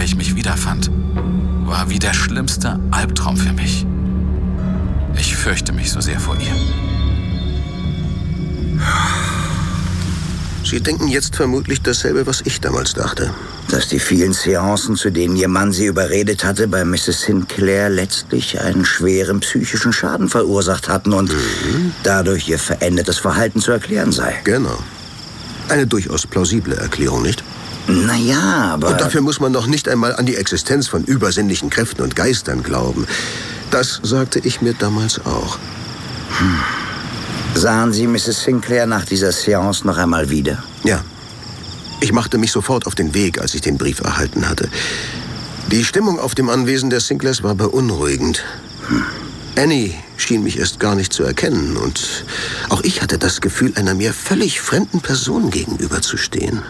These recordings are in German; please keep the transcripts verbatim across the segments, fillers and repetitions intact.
ich mich wiederfand, war wie der schlimmste Albtraum für mich. Ich fürchte mich so sehr vor ihr. Sie denken jetzt vermutlich dasselbe, was ich damals dachte. Dass die vielen Seancen, zu denen Ihr Mann Sie überredet hatte, bei Misses Sinclair letztlich einen schweren psychischen Schaden verursacht hatten und mhm. dadurch Ihr verändertes Verhalten zu erklären sei. Genau. Eine durchaus plausible Erklärung, nicht? Naja, aber... Und dafür muss man noch nicht einmal an die Existenz von übersinnlichen Kräften und Geistern glauben. Das sagte ich mir damals auch. Hm. Sahen Sie Misses Sinclair nach dieser Seance noch einmal wieder? Ja. Ich machte mich sofort auf den Weg, als ich den Brief erhalten hatte. Die Stimmung auf dem Anwesen der Sinclairs war beunruhigend. Hm. Annie schien mich erst gar nicht zu erkennen und auch ich hatte das Gefühl, einer mir völlig fremden Person gegenüberzustehen.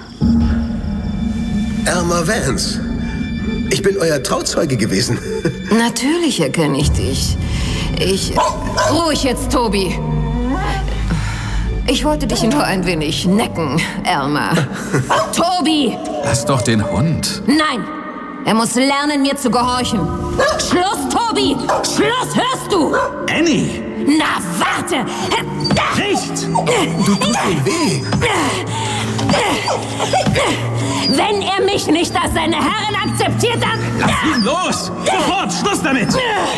Elmer Vance. Ich bin euer Trauzeuge gewesen. Natürlich erkenne ich dich. Ich... Ruhig jetzt, Toby. Ich wollte dich nur ein wenig necken, Elmer. Toby! Lass doch den Hund. Nein! Er muss lernen, mir zu gehorchen. Schluss, Toby! Schluss, hörst du? Annie! Na, warte! Nicht! Du tust ihm weh. Wenn er mich nicht als seine Herrin akzeptiert, dann... Lass ihn los! Sofort! Schluss damit!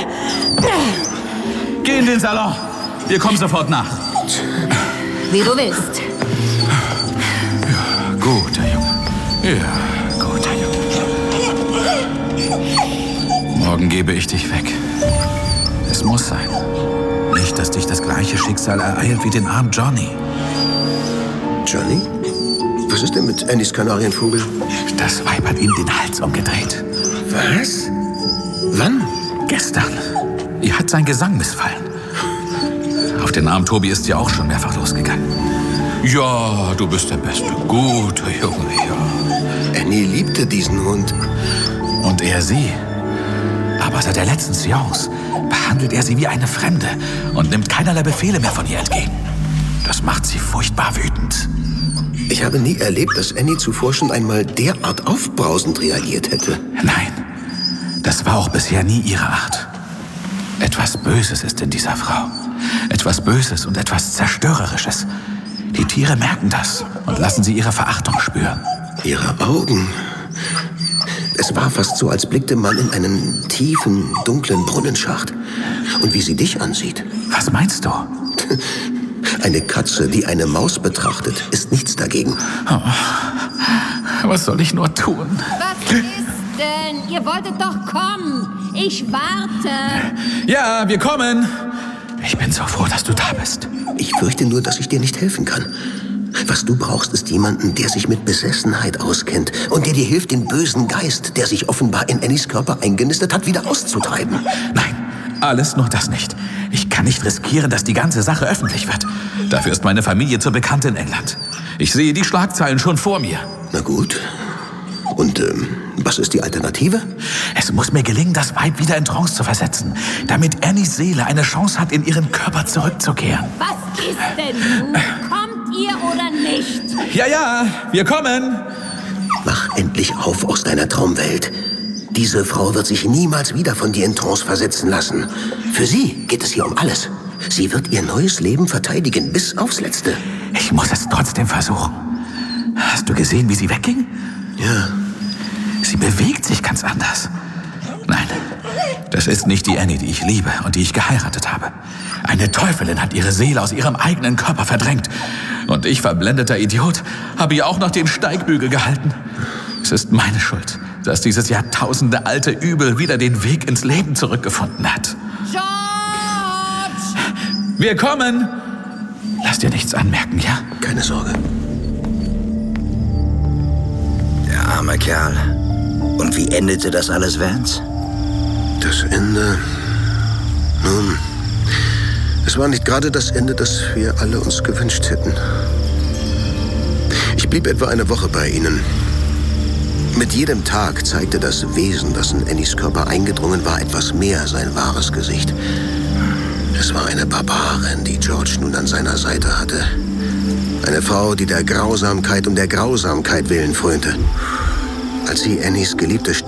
Geh in den Salon. Wir kommen sofort nach. Wie du willst. Ja, guter Junge. Ja, guter Junge. Morgen gebe ich dich weg. Es muss sein. Nicht, dass dich das gleiche Schicksal ereilt wie den armen Johnny. Johnny? Was ist denn mit Annies Kanarienvogel? Das Weib hat ihm den Hals umgedreht. Was? Wann? Gestern. Ihr hat sein Gesang missfallen. Auf den armen Toby ist sie auch schon mehrfach losgegangen. Ja, du bist der beste, gute Junge, ja. Annie liebte diesen Hund. Und er sie. Aber seit der letzten Seance behandelt er sie wie eine Fremde und nimmt keinerlei Befehle mehr von ihr entgegen. Das macht sie furchtbar wütend. Ich habe nie erlebt, dass Annie zuvor schon einmal derart aufbrausend reagiert hätte. Nein, das war auch bisher nie ihre Art. Etwas Böses ist in dieser Frau. Etwas Böses und etwas Zerstörerisches. Die Tiere merken das und lassen sie ihre Verachtung spüren. Ihre Augen. Es war fast so, als blickte man in einen tiefen, dunklen Brunnenschacht. Und wie sie dich ansieht. Was meinst du? Eine Katze, die eine Maus betrachtet, ist nichts dagegen. Oh, was soll ich nur tun? Was ist denn? Ihr wolltet doch kommen. Ich warte. Ja, wir kommen. Ich bin so froh, dass du da bist. Ich fürchte nur, dass ich dir nicht helfen kann. Was du brauchst, ist jemanden, der sich mit Besessenheit auskennt und der dir hilft, den bösen Geist, der sich offenbar in Annies Körper eingenistet hat, wieder auszutreiben. Nein, alles nur das nicht. Ich kann nicht riskieren, dass die ganze Sache öffentlich wird. Dafür ist meine Familie zu bekannt in England. Ich sehe die Schlagzeilen schon vor mir. Na gut. Und ähm, was ist die Alternative? Es muss mir gelingen, das Weib wieder in Trance zu versetzen, damit Annies Seele eine Chance hat, in ihren Körper zurückzukehren. Was ist denn nun? Kommt ihr oder nicht? Ja, ja, wir kommen. Mach endlich auf aus deiner Traumwelt. Diese Frau wird sich niemals wieder von dir in Trance versetzen lassen. Für sie geht es hier um alles. Sie wird ihr neues Leben verteidigen, bis aufs Letzte. Ich muss es trotzdem versuchen. Hast du gesehen, wie sie wegging? Ja. Sie bewegt sich ganz anders. Nein, das ist nicht die Annie, die ich liebe und die ich geheiratet habe. Eine Teufelin hat ihre Seele aus ihrem eigenen Körper verdrängt. Und ich, verblendeter Idiot, habe ihr auch noch den Steigbügel gehalten. Es ist meine Schuld, dass dieses jahrtausendealte Übel wieder den Weg ins Leben zurückgefunden hat. George! Wir kommen! Lass dir nichts anmerken, ja? Keine Sorge. Der arme Kerl. Und wie endete das alles, Vance? Das Ende... Nun, es war nicht gerade das Ende, das wir alle uns gewünscht hätten. Ich blieb etwa eine Woche bei ihnen. Mit jedem Tag zeigte das Wesen, das in Annies Körper eingedrungen war, etwas mehr sein wahres Gesicht. Es war eine Barbarin, die George nun an seiner Seite hatte. Eine Frau, die der Grausamkeit um der Grausamkeit willen frönte. Als sie Annies geliebte